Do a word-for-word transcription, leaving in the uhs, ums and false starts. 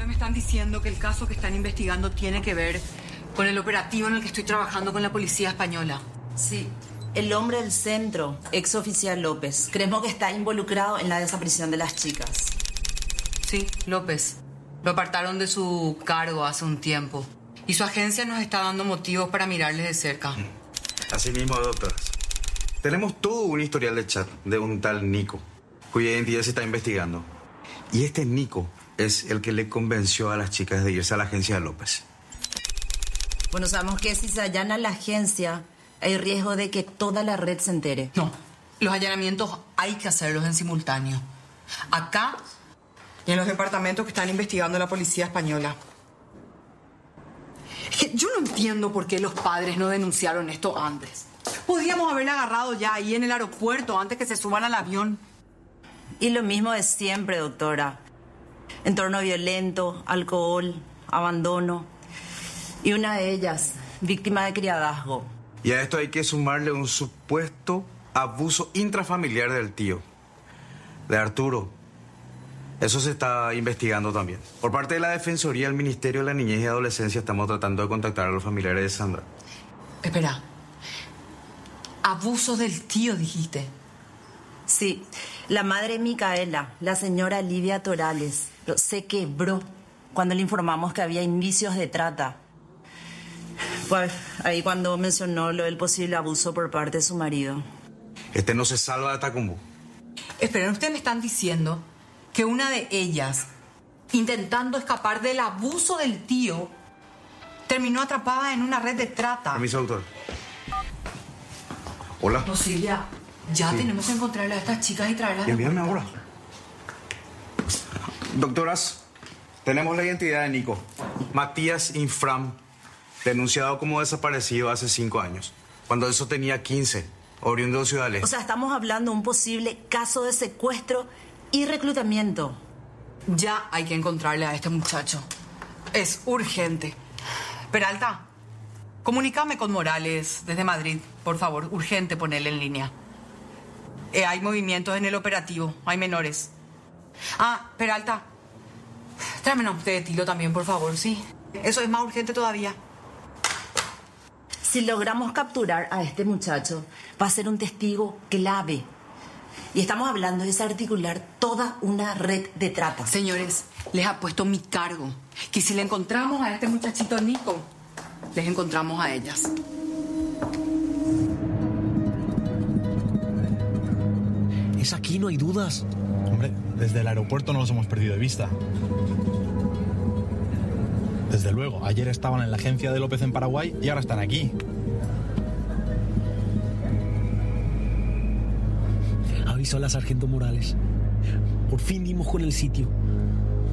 me están diciendo que el caso que están investigando tiene que ver con el operativo en el que estoy trabajando con la policía española. Sí, el hombre del centro, ex oficial López, creemos que está involucrado en la desaparición de las chicas. Sí, López. Lo apartaron de su cargo hace un tiempo. Y su agencia nos está dando motivos para mirarles de cerca. Así mismo, doctoras. Tenemos todo un historial de chat de un tal Nico, cuya identidad se está investigando. Y este Nico es el que le convenció a las chicas de irse a la agencia de López. Bueno, sabemos que si se allana la agencia, hay riesgo de que toda la red se entere. No, los allanamientos hay que hacerlos en simultáneo. Acá y en los departamentos que están investigando la policía española. Es que yo no entiendo por qué los padres no denunciaron esto antes. Podríamos haberla agarrado ya ahí en el aeropuerto antes que se suban al avión. Y lo mismo de siempre, doctora. Entorno violento, alcohol, abandono. Y una de ellas, víctima de criadazgo. Y a esto hay que sumarle un supuesto abuso intrafamiliar del tío, de Arturo. Eso se está investigando también. Por parte de la Defensoría del Ministerio de la Niñez y Adolescencia estamos tratando de contactar a los familiares de Sandra. Espera. Abuso del tío, dijiste. Sí, la madre Micaela, la señora Lidia Torales, se quebró cuando le informamos que había indicios de trata. Pues ahí cuando mencionó lo del posible abuso por parte de su marido. Este no se salva de Tacumbo. Esperen, ustedes me están diciendo que una de ellas, intentando escapar del abuso del tío, terminó atrapada en una red de trata. Permiso, doctor. Hola. No, Silvia, ya sí. Tenemos que encontrarle a estas chicas y traerlas. Envíame ahora. Doctoras, tenemos la identidad de Nico. Matías Infram, denunciado como desaparecido hace cinco años, cuando eso tenía quince, oriundo de Ciudad del Este. O sea, estamos hablando de un posible caso de secuestro y reclutamiento. Ya hay que encontrarle a este muchacho. Es urgente. Peralta, comunícame con Morales desde Madrid, por favor. Urgente ponerle en línea. Eh, hay movimientos en el operativo. Hay menores. Ah, Peralta, tráeme una usted de Tilo también, por favor, ¿sí? Eso es más urgente todavía. Si logramos capturar a este muchacho, va a ser un testigo clave. Y estamos hablando de desarticular toda una red de trata. Señores, les ha puesto mi cargo. Que si le encontramos a este muchachito Nico, les encontramos a ellas. Es aquí, no hay dudas. Hombre, desde el aeropuerto no los hemos perdido de vista. Desde luego, ayer estaban en la agencia de López en Paraguay y ahora están aquí. Avisó a la sargento Morales. Por fin dimos con el sitio.